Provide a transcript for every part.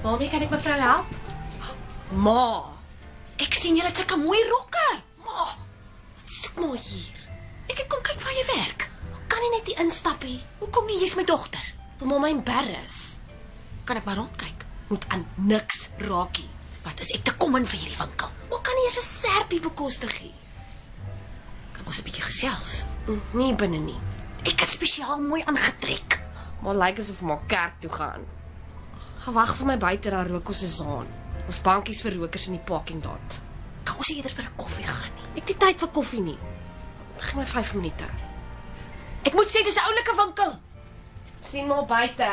Waarmee kan ek mevrou help? Ma, ek sien julle het sulke mooi rokke. Ma, wat soek maar hier? Ek het kom kyk waar jy werk. Kan nie net die instappie? Hoekom nie? Jy's my dogter. Wil maar my embarrass. Kan ek maar rondkyk? Moet aan niks raakie. Wat is ek te kom in vir hierdie winkel? Hoe kan nie eers 'n serpie bekostig nie? Kan ons 'n bietjie gesels? Nie binne nie. Ek het spesiaal mooi aangetrek. Maar lyk asof maar kerk toe gaan. Gewag vir my buite, daar rook ons 'n zaan. Ons bankies vir rokers in die parking lot. Kan ons eerder vir 'n koffie gaan nie? Ek het nie tyd vir koffie nie. Gee my 5 minute. Ek moet sê dis 'n oulike winkel. Sien maar buite.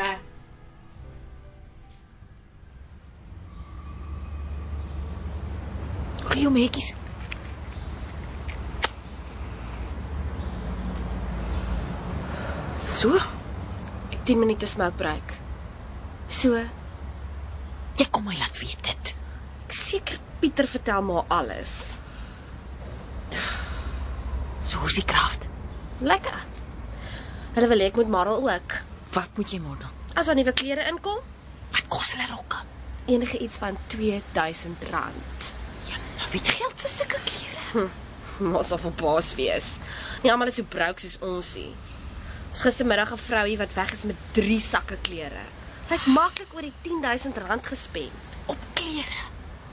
Gee jou metjies. So, Ek 10 minute smoke break. So, jy kom my laat weet dit. ek seker Pieter vertel maar alles. So hoe's die kraft? Lekker. Hulle wil hê ek moet model ook. Wat moet jy model? As daar nuwe klere inkom, Wat kos hulle rokke? enige iets van R2000. Ja, nou wie het geld vir sulke klere? Ons sal verbaas wees. Nie almal is so broke soos ons nie. Ons gistermiddag 'n vrouie wat weg is met 3 sakke klere. Sy het maklik oor die R10,000 gespend. Op klere.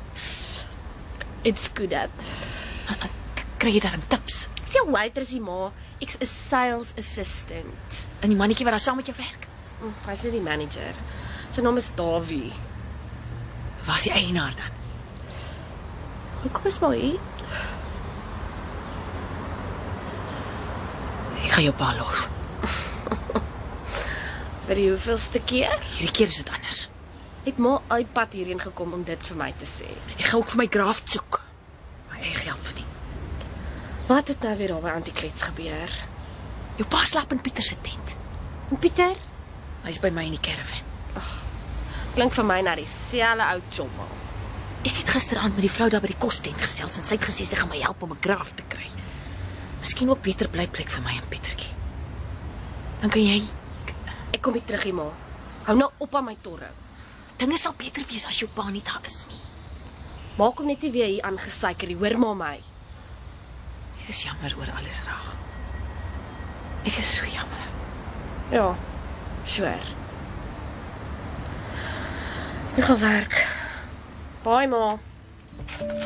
It's good at. Kry jy daar tips? Ek sê waitersie ma, ek's 'n sales assistant. En die mannetjie wat daar saam met jou werk? Hy's nie die manager. Sy naam is Davie. Waar is die eienaar dan? Hoekom is maar hier? Ek gaan jou pa los. Vir die hoeveelste keer? Hierdie keer is dit anders. Het ma uit pad hierheen gekom om dit vir my te sê. Ek gaan ook vir my graaf soek. My eie geld verdien. Wat het nou weer daar by Antiklets gebeur? Jou pa slaap in Pieter se tent. En Pieter? Hy's by my in die caravan. Klink vir my na dieselfde ou chomma. Ek het gisteraand met die vrou daar by die kostent gesels en sy het gesê sy gaan my help om 'n graaf te kry. Miskien ook beter bly plek vir my en Pietertjie. Dan kan jy Ek kom nie terug hier, ma. Hou nou op aan my torre. dinge sal beter wees as jou pa nie daar is nie. Maak hom net nie weer hier aangesuiker, hoor maar my. Ek is jammer oor alles reg. Ek is so jammer. Ja, sure. Ek gaan werk. Bye, ma.